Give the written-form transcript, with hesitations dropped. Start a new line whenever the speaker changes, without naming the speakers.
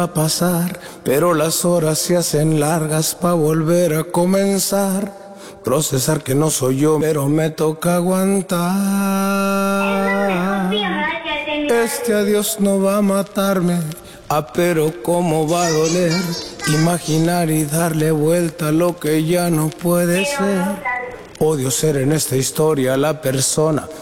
a pasar, pero las horas se hacen largas pa' volver a comenzar. Procesar que no soy yo, pero me toca aguantar. Este adiós no va a matarme, pero cómo va a doler. Imaginar y darle vuelta a lo que ya no puede ser. Odio ser en esta historia la persona